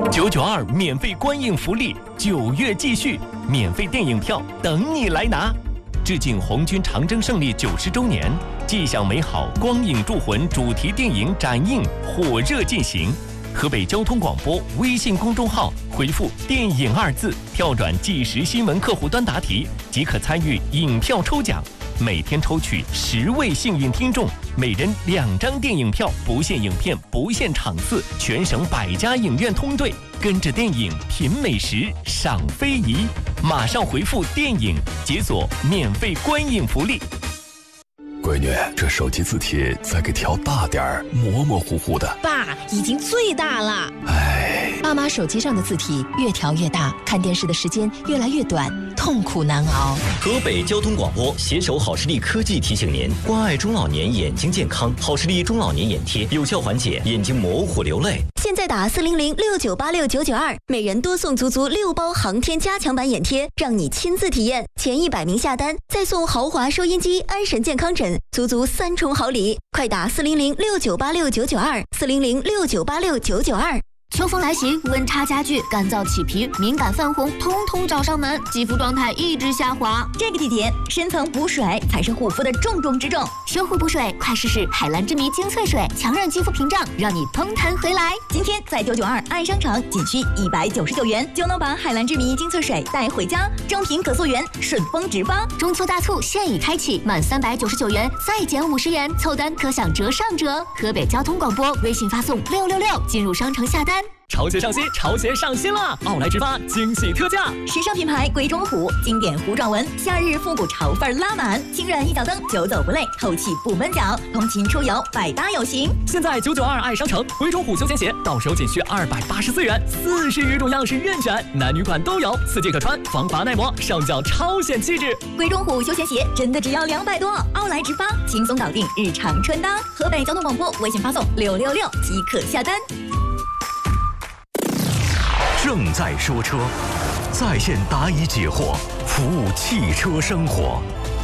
992免费观影福利，9月继续，免费电影票等你来拿。致敬红军长征胜利90周年，既享美好光影铸魂主题电影展映火热进行。河北交通广播微信公众号回复“电影”2字，跳转即时新闻客户端答题，即可参与影票抽奖。每天抽取10位幸运听众，每人2张电影票，不限影片，不限场次，全省100家影院通兑，跟着电影品美食，赏非遗。马上回复“电影”，解锁免费观影福利。 闺女，这手机字体再给调大点儿，模模糊糊的。 爸，已经最大了。 哎， 爸妈手机上的字体越调越大，看电视的时间越来越短，痛苦难熬。 河北交通广播携手好视力科技提醒您：关爱中老年眼睛健康，好视力中老年眼贴有效缓解眼睛模糊流泪。 现在打40069869992，每人多送足6包航天加强版眼贴，让你亲自体验。前100名下单，再送豪华收音机、安神健康枕，足3重好礼。快打400698699240069869992。 秋风来袭，温差加剧，干燥起皮，敏感泛红，通通找上门。肌肤状态一直下滑， 这个季节深层补水才是护肤的重中之重。 修护补水，快试试海蓝之谜精粹水，强韧肌肤屏障，让你通弹回来。 今天在992爱商场仅需199元就能把海蓝之谜精粹水带回家，正品可溯源，顺丰直发。 中秋大促现已开启，满399元再减50元，凑单可享折上折。河北交通广播微信发送666进入商城下单。 潮鞋上新，潮鞋上新了！奥莱直发惊喜特价， 时尚品牌鬼冢虎，经典弧状纹，夏日复古潮范拉满，轻软一脚蹬，久走不累，透气不闷脚，通勤出游百搭有型。 现在992爱商城鬼冢虎休闲鞋到手仅需284元，40余种样式任选，男女款都有，4季可穿，防滑耐磨，上脚超显气质。 鬼冢虎休闲鞋真的只要200多，奥莱直发轻松搞定日常穿搭。河北交通广播微信发送666即可下单。 正在说车，在线答疑解惑，服务汽车生活。